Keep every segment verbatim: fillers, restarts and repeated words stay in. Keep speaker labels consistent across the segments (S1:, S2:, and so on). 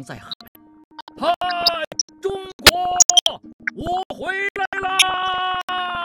S1: 在喊：“嗨，中国，我回来啦！”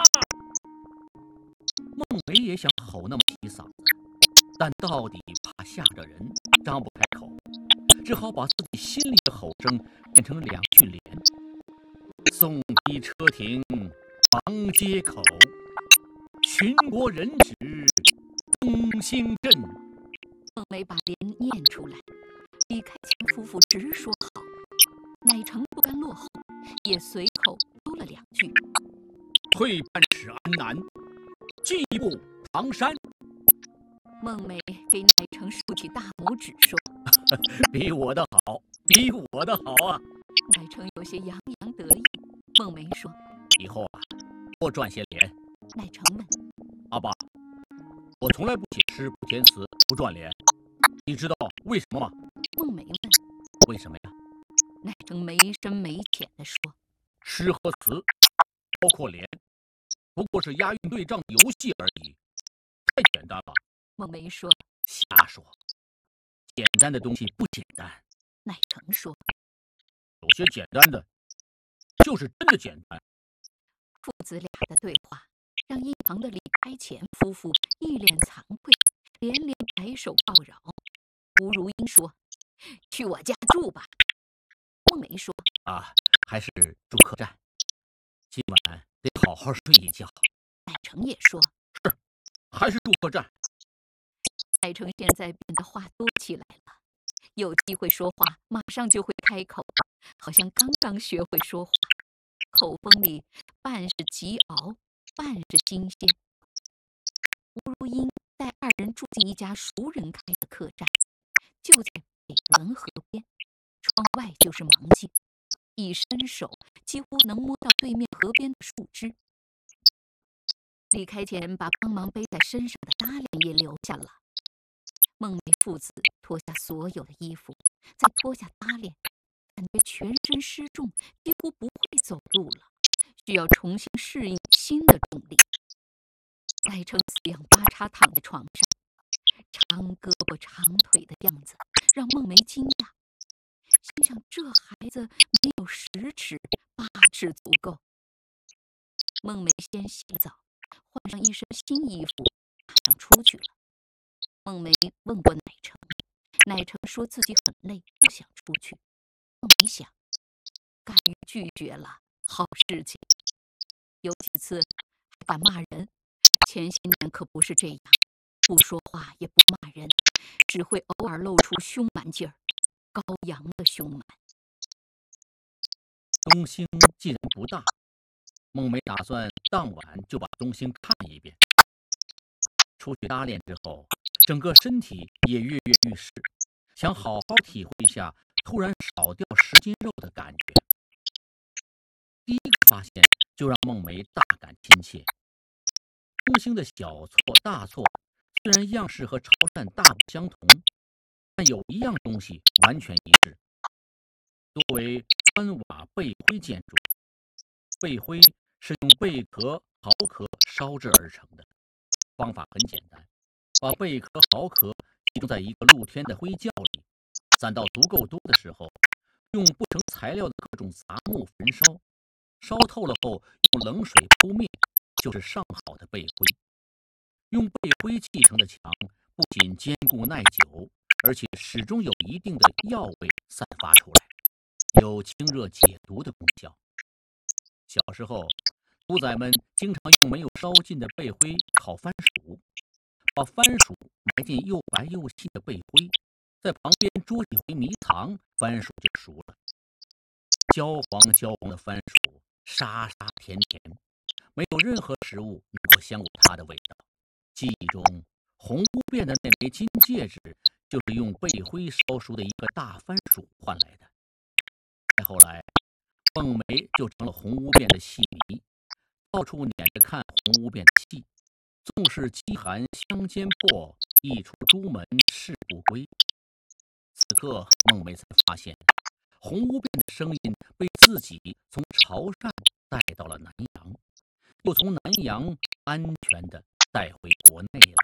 S1: 孟梅也想吼那么几嗓子，但到底怕吓着人，张不开口，只好把自己心里的吼声变成两句联：“送梯车停长街口，寻国人指东兴镇。”
S2: 孟梅把联念出来，李开前夫妇直说好，乃成不甘落后，也随口说了两句：“
S1: 退半尺安南，进一步唐山。”
S2: 孟梅给乃成竖起大拇指说：“
S1: 比我的好，比我的好啊！”
S2: 乃成有些洋洋得意。孟梅说：“
S1: 以后啊，多赚些联。”
S2: 乃成问：“
S1: 阿爸，我从来不写诗，不填词，不赚联，你知道为什么吗？”
S2: 孟梅问：“
S1: 为什么呀？”
S2: 乃成没深没浅地说：“
S1: 诗和词，包括联，不过是押韵对仗的游戏而已，太简单了。”
S2: 孟梅说：“
S1: 瞎说，简单的东西不简单。”
S2: 乃成说：“
S1: 有些简单的，就是真的简单。”
S2: 父子俩的对话让一旁的李开前夫妇一脸惭愧，连连摆手告饶。吴如英说：“去我家住吧。”孟梅说：“
S1: 啊，还是住客栈，今晚得好好睡一觉。”
S2: 乃成也说：“
S1: 是，还是住客栈。”
S2: 乃成现在变得话多起来了，有机会说话马上就会开口，好像刚刚学会说话，口风里半是急熬，半是新鲜。吴如英带二人住进一家熟人开的客栈，就在北仑河边，窗外就是芒径，一伸手几乎能摸到对面河边的树枝。李开前把帮忙背在身上的搭链也留下了。孟梅父子脱下所有的衣服，再脱下搭链，感觉全身失重，几乎不会走路了，需要重新适应新的重力。乃成四仰八叉躺在床上，长胳膊长腿的样子让孟梅惊讶，心想这孩子没有十尺，八尺足够。孟梅先洗了澡，换上一身新衣服，马上出去了。孟梅问过乃成，乃成说自己很累，不想出去。孟梅想，敢于拒绝了，好事情。有几次还敢骂人，前些年可不是这样，不说话也不骂人，只会偶尔露出凶蛮劲儿，高扬的凶蛮。
S1: 东兴既然不大，孟梅打算当晚就把东兴看一遍。出去搭练之后，整个身体也跃跃欲试，想好好体会一下突然少掉十斤肉的感觉。第一个发现就让孟梅大感亲切。东兴的小错大错虽然样式和潮汕大不相同，但有一样东西完全一致，多为砖瓦贝灰建筑。贝灰是用贝壳、蚝壳烧制而成的，方法很简单，把贝壳、蚝壳集中在一个露天的灰窖里，攒到足够多的时候，用不成材料的各种杂木焚烧，烧透了后用冷水扑灭，就是上好的贝灰。用贝灰砌成的墙不仅坚固耐久，而且始终有一定的药味散发出来，有清热解毒的功效。小时候，屠宰们经常用没有烧尽的贝灰烤番薯，把番薯埋进又白又细的贝灰，在旁边捉几回迷藏，番薯就熟了。焦黄焦黄的番薯，沙沙甜甜，没有任何食物能够相过它的味道。记忆中，红屋辫的那枚金戒指，就是用贝灰烧熟的一个大番薯换来的。再后来，孟梅就成了红屋辫的戏迷，到处撵着看红屋辫的戏。纵是饥寒相间迫，一出朱门事不归。此刻，孟梅才发现，红屋辫的声音被自己从潮汕带到了南洋，又从南洋安全地带回国内了。